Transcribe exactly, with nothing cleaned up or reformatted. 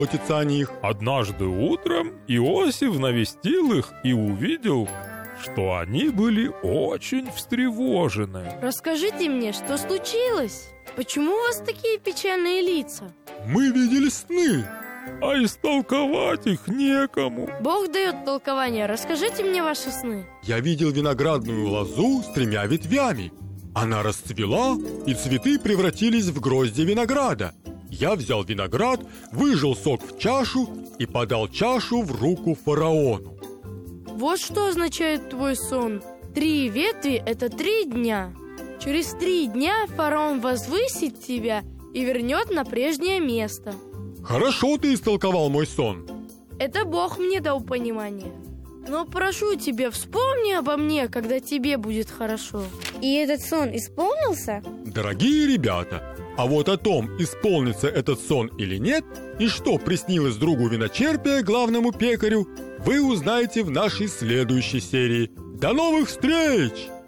заботиться о них. Однажды утром Иосиф навестил их и увидел, что они были очень встревожены. Расскажите мне, что случилось? Почему у вас такие печальные лица? Мы видели сны. А истолковать их некому. Бог дает толкование. Расскажите мне ваши сны. Я видел виноградную лозу с тремя ветвями. Она расцвела, и цветы превратились в грозди винограда. Я взял виноград, выжал сок в чашу и подал чашу в руку фараону. Вот что означает твой сон. Три ветви – это три дня. Через три дня фараон возвысит тебя и вернет на прежнее место. Хорошо ты истолковал мой сон. Это Бог мне дал понимание. Но прошу тебя, вспомни обо мне, когда тебе будет хорошо. И этот сон исполнился? Дорогие ребята, а вот о том, исполнится этот сон или нет, и что приснилось другу виночерпия, главному пекарю, вы узнаете в нашей следующей серии. До новых встреч!